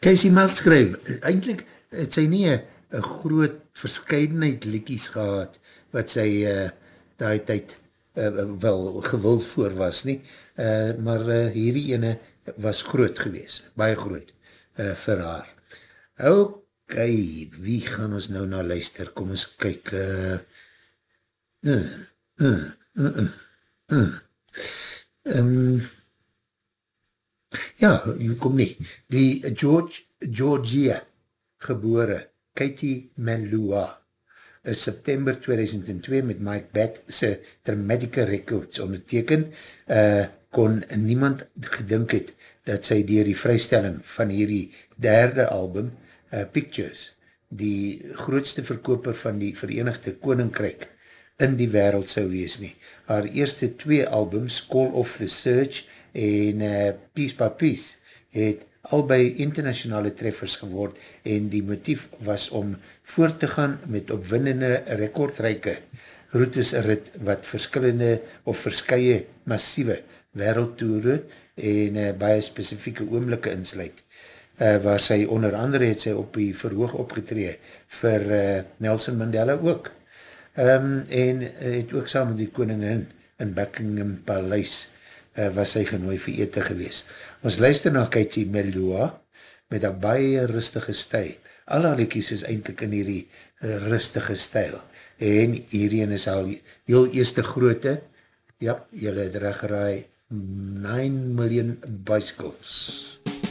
Casey Musgrave, eintlik het sy nie een groot verskeidenheid liedjies gehad, wat sy daai tyd wel gewild voor was nie, maar hierdie ene was groot gewees, baie groot vir haar. Ok, wie gaan ons nou na luister? Kom ons kyk. Ja, kom nie. Die Georgia gebore, Katie Melua, is September 2002 met Mike Batt sy Dramatica Records onderteken, kon niemand gedink het dat sy deur die vrystelling van hierdie derde album, Pictures, die grootste verkoper van die Verenigde Koninkryk in die wêreld sou wees nie. Haar eerste 2 albums, Call of the Surge en Piece by Piece, het albei internationale treffers geword en die motief was om voort te gaan met opwindende rekordryke routesrit wat verskillende of verskye massieve wêreldtoere en baie spesifieke oomblikke insluit. Waar sy onder andere het sy op die verhoog opgetree vir Nelson Mandela ook. En het ook saam met die koningin in Buckingham Paleis was sy genooi vir ete gewees. Ons luister na Katie Melua met een baie rustige styl. Al haar liedjies is eintlik in hierdie rustige styl. En hierheen is al heel eerste groote, ja, jylle het reg geraai, 9 Million Bicycles.